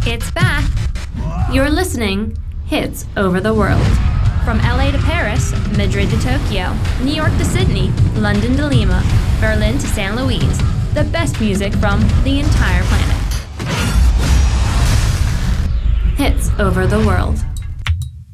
It's back! You're listening Hits Over the World. From LA to Paris, Madrid to Tokyo, New York to Sydney, London to Lima, Berlin to San Luis. The best music from the entire planet. Hits Over the World.